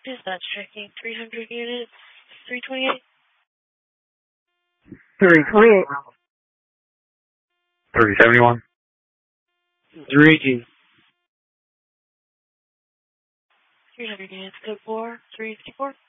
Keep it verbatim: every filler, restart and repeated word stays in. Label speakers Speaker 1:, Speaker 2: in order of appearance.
Speaker 1: Dispatch checking three hundred units, three twenty-eight.
Speaker 2: three twenty-eight.
Speaker 3: thirty seventy-one.
Speaker 4: three eighteen.
Speaker 1: three hundred units, code four, three fifty-four.